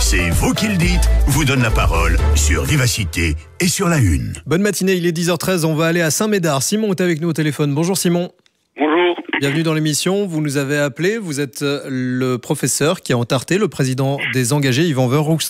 C'est vous qui le dites, vous donne la parole sur Vivacité et sur La Une. Bonne matinée, il est 10h13, on va aller à Saint-Médard. Simon est avec nous au téléphone. Bonjour Simon. Bonjour. Bienvenue dans l'émission, vous nous avez appelé, vous êtes le professeur qui a entarté le président des engagés, Yvan Verhulst.